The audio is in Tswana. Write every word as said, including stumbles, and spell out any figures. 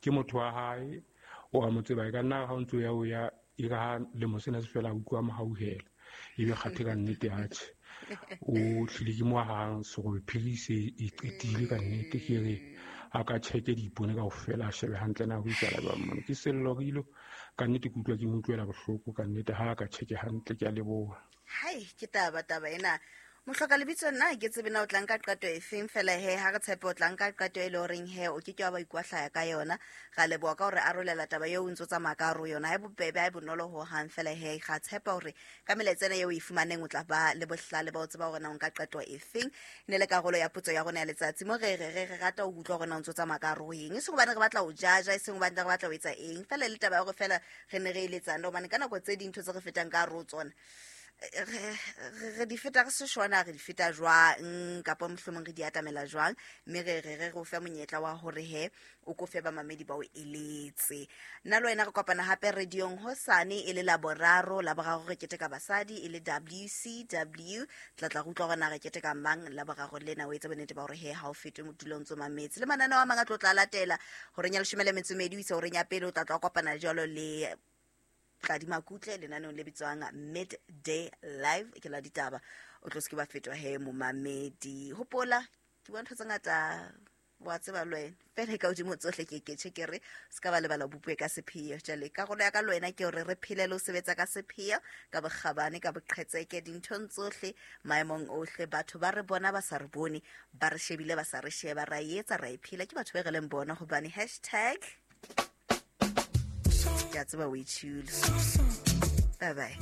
ke motho wa hae o a mo tseba ka nna ha o ntse ya o ya e ka le mo sena se fela o kwa mo hauhela ebe kgathe ka nnete athe o hlile ke mo hang so go philise e qetile ka nnete ke re a ka check dipone ka ofela a shebe hantle na ho itjala ba mona ke sello gilo ka nnete ke utlwa ke mo utlwela bohloko ka nnete ha ka check hantle ke a leboha. Hai ke taba taba ena mohloka lebitso nna ke tsebe na o tlang ka qato e feng fela he ha re tshepe o tlang ka qato e le horeng he o ke ke wa ba ikwahlaya ka yona ga leboa ka hore a rolela taba eo o ntse o tsamaya ka ro yona ha bobebe ha bonolo ho hang fela he ga tshepa hore ka meletsena eo e fumaneng o tla ba le bohlale ba o tseba hore na o nka qato e feng ne le karolo ya putso ya rona ya letsatsi mo re re re rata o utlwa hore na o ntse o tsamaya ka ro eng se go bana re batla o jaja se go bana re batla o etsa eng fela le taba ya go fela re ne re iletsana o bana ka nako tse dintho tse re fetang ka ro tsona re di feta re se shwana re di feta jwang kapa mohlomong re di atamela jwang mme re re re go fa monyetla wa hore he o go fe ba mamedi ba o eletse nna lo ena re kopana hape radiong hosane e le laboraro la boraro re keteka basadi e le W C W tla tla go utlwa gona re keteka mang la boraro le na o etsa bonete ba hore he ha o fete mo tulong tso mametse le manana wa manga tlotla latela hore nya le shumele metsomedi o itse hore nya pele o tla tla kopana jalo le Kadi Makutle lenanong le bitswang Midday Live ke la ditaba o tlo se ke ba fetwa he mo mamedi hopola ke bona tsa ngata wa tseba lwena fela ka udimo tsohle ke ke tshekere se ka ba le bala bupwe ka sepheo jale ka go ya ka lwena ke hore re philele o sebetsa ka sepheo ka bogabane ka boqhetseke dinthong tsohle maemong ohle batho ba re bona ba sa re bone ba re shebile ba sa re sheba ra etsa ra iphila ke batho ba re leng bona go bane hashtag ya tseba we chill bye bye.